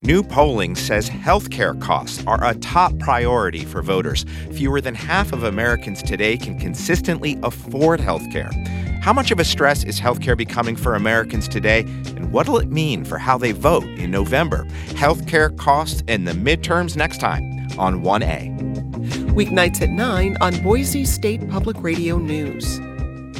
New polling says healthcare costs are a top priority for voters. Fewer than half of Americans today can consistently afford healthcare. How much of a stress is healthcare becoming for Americans today, and what will it mean for how they vote in November? Healthcare costs and the midterms next time on 1A. Weeknights at 9 on Boise State Public Radio News.